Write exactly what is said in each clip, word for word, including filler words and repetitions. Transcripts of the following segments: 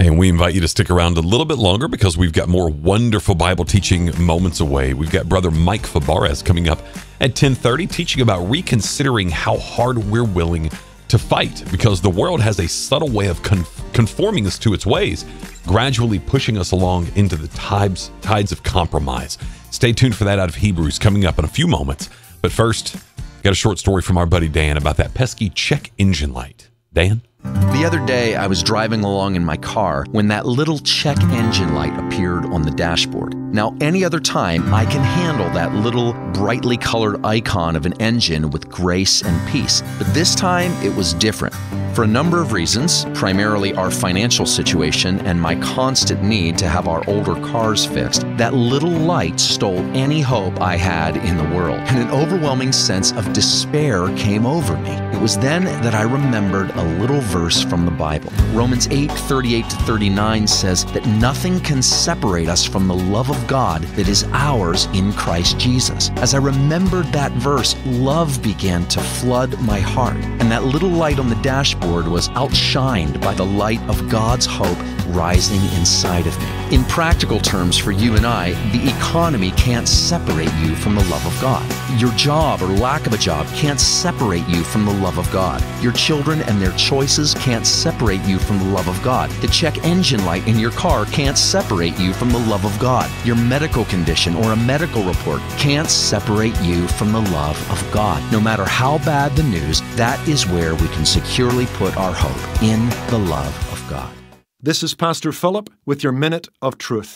And we invite you to stick around a little bit longer because we've got more wonderful Bible teaching moments away. We've got Brother Mike Fabarez coming up at ten thirty, teaching about reconsidering how hard we're willing to fight, because the world has a subtle way of con- conforming us to its ways, gradually pushing us along into the tides, tides of compromise. Stay tuned for that out of Hebrews coming up in a few moments. But first, got a short story from our buddy Dan about that pesky check engine light. Dan? The other day, I was driving along in my car when that little check engine light appeared on the dashboard. Now, any other time, I can handle that little brightly colored icon of an engine with grace and peace. But this time, it was different. For a number of reasons, primarily our financial situation and my constant need to have our older cars fixed, that little light stole any hope I had in the world. And an overwhelming sense of despair came over me. It was then that I remembered a little verse from the Bible. Romans eight, thirty-eight to thirty-nine says that nothing can separate us from the love of God that is ours in Christ Jesus. As I remembered that verse, love began to flood my heart, and that little light on the dashboard was outshined by the light of God's hope rising inside of me. In practical terms for you and I, the economy can't separate you from the love of God. Your job or lack of a job can't separate you from the love of God. Your children and their choices can't separate you from the love of God. The check engine light in your car can't separate you from the love of God. Your medical condition or a medical report can't separate you from the love of God. No matter how bad the news, that is where we can securely put our hope, in the love of God. This is Pastor Philip with your Minute of Truth.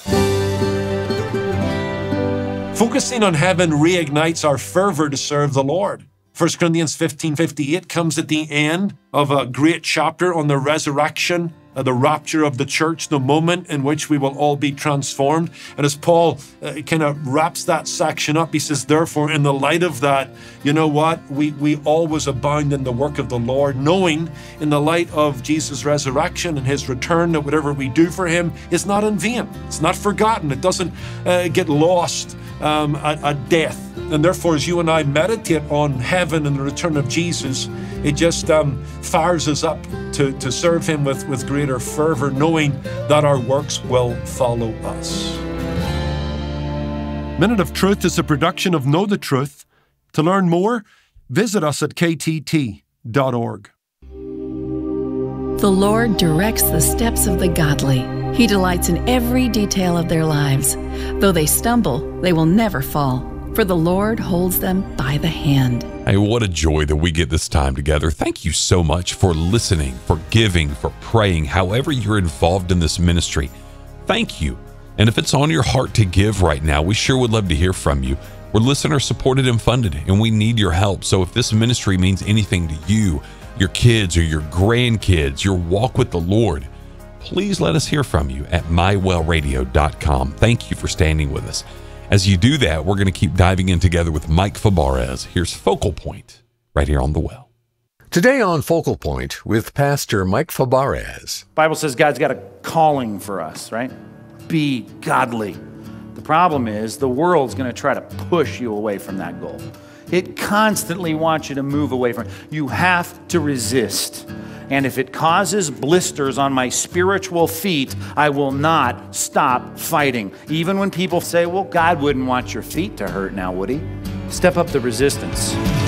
Focusing on heaven reignites our fervor to serve the Lord. First Corinthians fifteen fifty-eight comes at the end of a great chapter on the resurrection, uh, the rapture of the church, the moment in which we will all be transformed. And as Paul uh, kind of wraps that section up, he says, therefore, in the light of that, you know what? We, we always abound in the work of the Lord, knowing in the light of Jesus' resurrection and his return that whatever we do for him is not in vain. It's not forgotten. It doesn't uh, get lost um, at, at death. And therefore, as you and I meditate on heaven and the return of Jesus, it just um, fires us up to, to serve him with, with greater fervor, knowing that our works will follow us. Minute of Truth is a production of Know the Truth. To learn more, visit us at k t t dot org. The Lord directs the steps of the godly. He delights in every detail of their lives. Though they stumble, they will never fall, for the Lord holds them by the hand. Hey, what a joy that we get this time together. Thank you so much for listening, for giving, for praying, however you're involved in this ministry. Thank you. And if it's on your heart to give right now, we sure would love to hear from you. We're listener supported and funded, and we need your help. So if this ministry means anything to you, your kids or your grandkids, your walk with the Lord, please let us hear from you at my well radio dot com. Thank you for standing with us. As you do that, we're going to keep diving in together with Mike Fabarez. Here's Focal Point, right here on The Well. Today on Focal Point with Pastor Mike Fabarez. The Bible says God's got a calling for us, right? Be godly. The problem is the world's going to try to push you away from that goal. It constantly wants you to move away from it. You have to resist. And if it causes blisters on my spiritual feet, I will not stop fighting. Even when people say, well, God wouldn't want your feet to hurt now, would he? Step up the resistance.